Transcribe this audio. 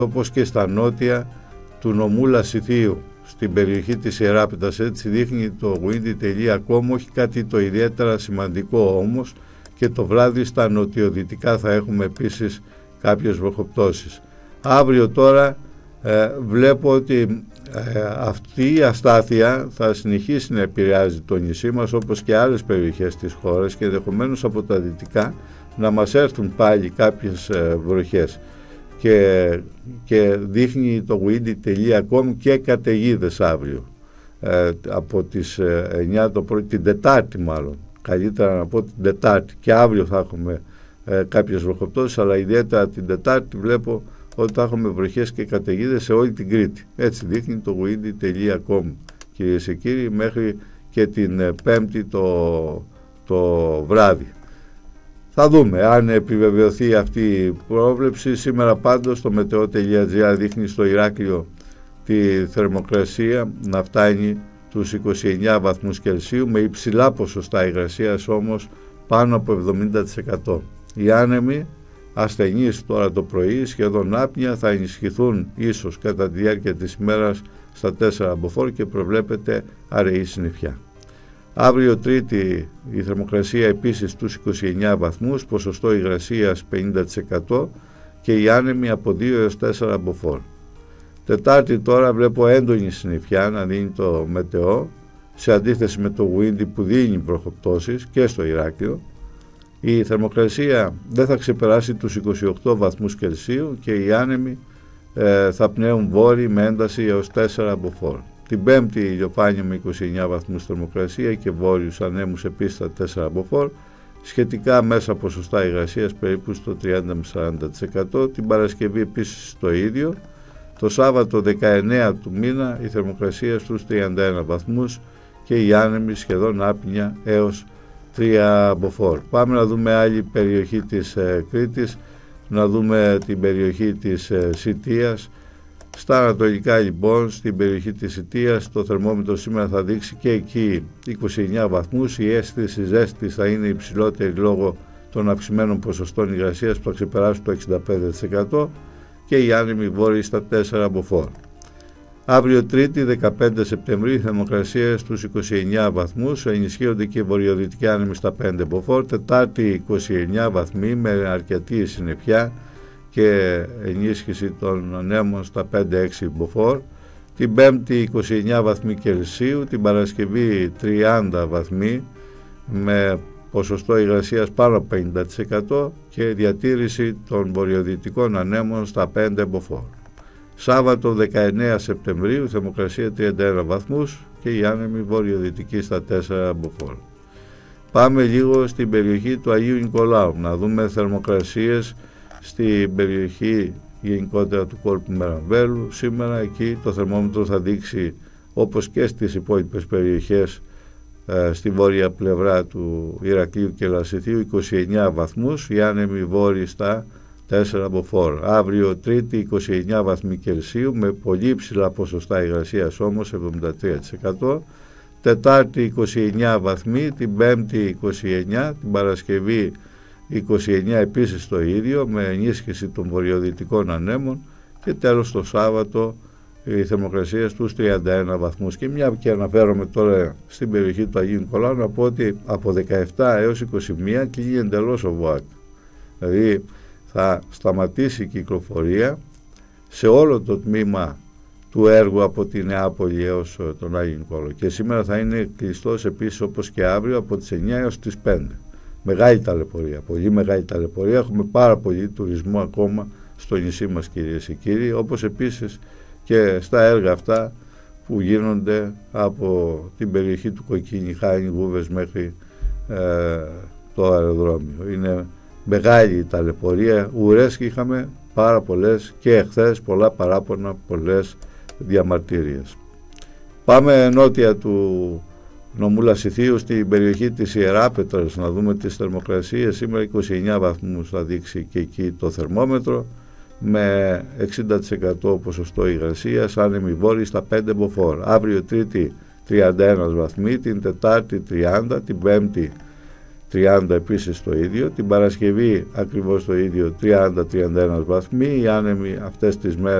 όπως και στα νότια του νομού Λασιθίου, στην περιοχή της Ιεράπετρας. Έτσι δείχνει το windy.com, όχι κάτι το ιδιαίτερα σημαντικό όμως, και το βράδυ στα νοτιοδυτικά θα έχουμε επίσης κάποιες βροχοπτώσεις. Αύριο τώρα βλέπω ότι αυτή η αστάθεια θα συνεχίσει να επηρεάζει το νησί μας, όπως και άλλες περιοχές της χώρας, και ενδεχομένως από τα δυτικά να μας έρθουν πάλι κάποιες βροχές, και δείχνει το windy.com και καταιγίδες αύριο από τις 9 το πρωί, την Τετάρτη μάλλον, καλύτερα να πω την Τετάρτη, και αύριο θα έχουμε κάποιες βροχοπτώσεις, αλλά ιδιαίτερα την Τετάρτη βλέπω ότι θα έχουμε βροχές και καταιγίδες σε όλη την Κρήτη. Έτσι δείχνει το windy.com, κυρίες και κύριοι, μέχρι και την Πέμπτη το βράδυ. Θα δούμε αν επιβεβαιωθεί αυτή η πρόβλεψη. Σήμερα πάντως το meteo.gr δείχνει στο Ηράκλειο τη θερμοκρασία να φτάνει τους 29 βαθμούς Κελσίου, με υψηλά ποσοστά υγρασίας όμως πάνω από 70%. Οι άνεμοι ασθενείς τώρα το πρωί, σχεδόν άπνοια, θα ενισχυθούν ίσως κατά τη διάρκεια της ημέρας στα 4 μποφόρ και προβλέπεται αραιή συννεφιά. Αύριο Τρίτη η θερμοκρασία επίσης στους 29 βαθμούς, ποσοστό υγρασίας 50% και οι άνεμοι από 2 έως 4 μποφόρ. Τετάρτη τώρα βλέπω έντονη συννεφιά να δίνει το μετεό, σε αντίθεση με το windy που δίνει βροχοπτώσεις και στο Ηράκλειο. Η θερμοκρασία δεν θα ξεπεράσει τους 28 βαθμούς Κελσίου και οι άνεμοι θα πνέουν βόρειοι με ένταση έως 4 μποφόρ. Την Πέμπτη ηλιοφάνεια με 29 βαθμούς θερμοκρασία και βόρειους ανέμους επίσης στα 4 μποφόρ. Σχετικά μέσα ποσοστά υγρασίας περίπου στο 30 με 40%. Την Παρασκευή επίσης το ίδιο. Το Σάββατο 19 του μήνα η θερμοκρασία στους 31 βαθμούς και οι άνεμοι σχεδόν άπνοια έως 3 μποφόρ. Πάμε να δούμε άλλη περιοχή της Κρήτης, να δούμε την περιοχή της Σιτίας. Στα ανατολικά λοιπόν, στην περιοχή της Σιτίας, το θερμόμετρο σήμερα θα δείξει και εκεί 29 βαθμούς. Η αίσθηση ζέστης θα είναι υψηλότερη λόγω των αυξημένων ποσοστών υγρασίας που θα ξεπεράσουν το 65% και οι άνεμοι βόρειοι στα 4 μποφόρ. Αύριο Τρίτη 15 Σεπτεμβρίου η θερμοκρασία στους 29 βαθμούς, ενισχύονται και οι βορειοδυτικοί άνεμοι στα 5 μποφόρ. Τετάρτη 29 βαθμοί με αρκετή συννεφιά και ενίσχυση των ανέμων στα 5-6 μποφόρ. Την Πέμπτη 29 βαθμοί Κελσίου, την Παρασκευή 30 βαθμοί με ποσοστό υγρασίας πάνω από 50% και διατήρηση των βορειοδυτικών ανέμων στα 5 μποφόρ. Σάββατο 19 Σεπτεμβρίου θερμοκρασία 31 βαθμούς και οι άνεμοι βορειοδυτικοί στα 4 μποφόρ. Πάμε λίγο στην περιοχή του Αγίου Νικολάου να δούμε θερμοκρασίες στην περιοχή γενικότερα του κόλπου Μεραβέλου. Σήμερα εκεί το θερμόμετρο θα δείξει, όπως και στις υπόλοιπες περιοχές στη βόρεια πλευρά του Ηρακλείου και Λασιθίου, 29 βαθμούς, οι άνεμοι βόρειοι στα 4 μποφόρ. Αύριο Τρίτη 29 βαθμοί Κελσίου με πολύ ψηλά ποσοστά υγρασίας όμως 73%. Τετάρτη 29 βαθμοί, την Πέμπτη 29, την Παρασκευή 29 επίσης το ίδιο με ενίσχυση των βορειοδυτικών ανέμων και τέλος το Σάββατο η θερμοκρασία στους 31 βαθμούς. Και μια και αναφέρομαι τώρα στην περιοχή του Αγίου Νικολάου, να πω ότι από 17 έως 21 κλείνει εντελώς ο ΒΟΑΚ. Δηλαδή θα σταματήσει η κυκλοφορία σε όλο το τμήμα του έργου από τη Νεάπολη έως τον Άγιο Νικόλαο και σήμερα θα είναι κλειστός επίσης όπως και αύριο από τις 9 έως τις 5. Μεγάλη ταλαιπωρία, πολύ μεγάλη ταλαιπωρία. Έχουμε πάρα πολύ τουρισμό ακόμα στο νησί μας, κυρίες και κύριοι, όπως επίσης και στα έργα αυτά που γίνονται από την περιοχή του Κοκκίνη, Χάινι, Γούβες μέχρι το αεροδρόμιο. Είναι μεγάλη η ταλαιπωρία, ουρές και είχαμε πάρα πολλές και εχθές πολλά παράπονα, πολλές διαμαρτυρίες. Πάμε νότια του νομού Λασιθίου στην περιοχή της Ιεράπετρας να δούμε τις θερμοκρασίες. Σήμερα 29 βαθμούς θα δείξει και εκεί το θερμόμετρο με 60% ποσοστό υγρασίας, άνεμοι βόρειοι στα 5 μποφόρ. Αύριο Τρίτη 31 βαθμοί, την Τετάρτη 30, την Πέμπτη 30 επίσης το ίδιο, την Παρασκευή ακριβώς το ίδιο, 30-31 βαθμοί, οι άνεμοι αυτές τις μέρες